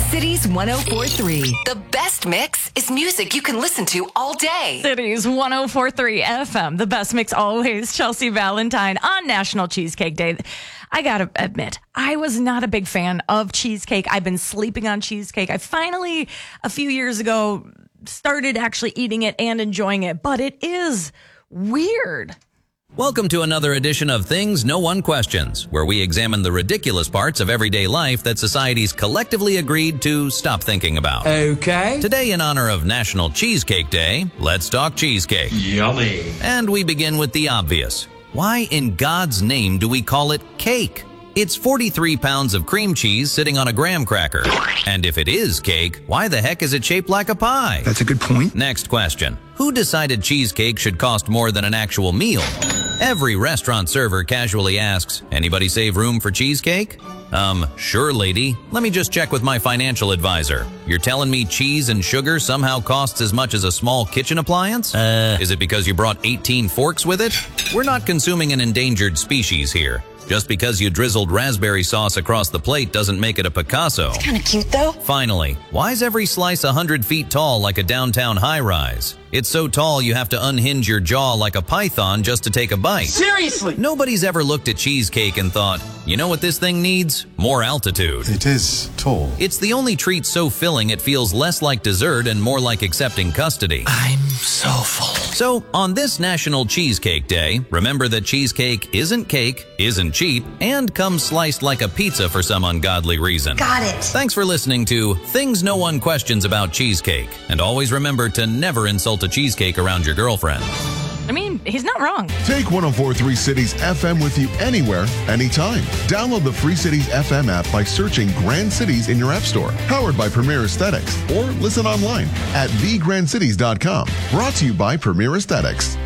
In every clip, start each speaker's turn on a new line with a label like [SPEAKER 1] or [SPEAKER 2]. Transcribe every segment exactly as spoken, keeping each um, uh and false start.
[SPEAKER 1] Cities one oh four point three.
[SPEAKER 2] The best mix is music you can listen to all day.
[SPEAKER 3] Cities one oh four point three F M. The best mix always. Chelsea Valentine on National Cheesecake Day. I gotta admit, I was not a big fan of cheesecake. I've been sleeping on cheesecake. I finally, a few years ago, started actually eating it and enjoying it, but it is weird.
[SPEAKER 4] Welcome to another edition of Things No One Questions, where we examine the ridiculous parts of everyday life that society's collectively agreed to stop thinking about.
[SPEAKER 5] Okay.
[SPEAKER 4] Today, in honor of National Cheesecake Day, let's talk cheesecake.
[SPEAKER 5] Yummy.
[SPEAKER 4] And we begin with the obvious. Why in God's name do we call it cake? It's forty-three pounds of cream cheese sitting on a graham cracker. And if it is cake, why the heck is it shaped like a pie?
[SPEAKER 6] That's a good point.
[SPEAKER 4] Next question. Who decided cheesecake should cost more than an actual meal? Every restaurant server casually asks, anybody save room for cheesecake? Um, sure, lady. Let me just check with my financial advisor. You're telling me cheese and sugar somehow costs as much as a small kitchen appliance? Uh. Is it because you brought eighteen forks with it? We're not consuming an endangered species here. Just because you drizzled raspberry sauce across the plate doesn't make it a Picasso.
[SPEAKER 2] It's kind of cute, though.
[SPEAKER 4] Finally, why is every slice one hundred feet tall like a downtown high-rise? It's so tall you have to unhinge your jaw like a python just to take a bite.
[SPEAKER 5] Seriously?
[SPEAKER 4] Nobody's ever looked at cheesecake and thought, you know what this thing needs? More altitude.
[SPEAKER 7] It is tall.
[SPEAKER 4] It's the only treat so filling it feels less like dessert and more like accepting custody.
[SPEAKER 5] I'm so full.
[SPEAKER 4] So, on this National Cheesecake Day, remember that cheesecake isn't cake, isn't cheap, and comes sliced like a pizza for some ungodly reason.
[SPEAKER 2] Got it.
[SPEAKER 4] Thanks for listening to Things No One Questions About Cheesecake. And always remember to never insult a cheesecake around your girlfriend.
[SPEAKER 3] I mean, he's not wrong.
[SPEAKER 7] Take one oh four point three Cities F M with you anywhere, anytime. Download the free Cities F M app by searching Grand Cities in your app store. Powered by Premier Aesthetics. Or listen online at the grand cities dot com. Brought to you by Premier Aesthetics.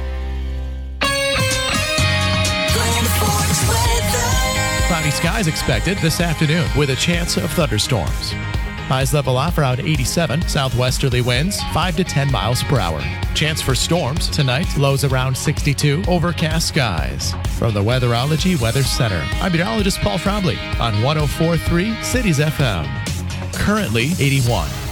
[SPEAKER 8] Cloudy skies expected this afternoon with a chance of thunderstorms. Highs level off around eighty-seven. Southwesterly winds five to ten miles per hour. Chance for storms tonight. Lows around sixty-two. Overcast skies. From the Weatherology Weather Center, I'm meteorologist Paul Trombley on one oh four point three Cities F M. Currently eighty-one.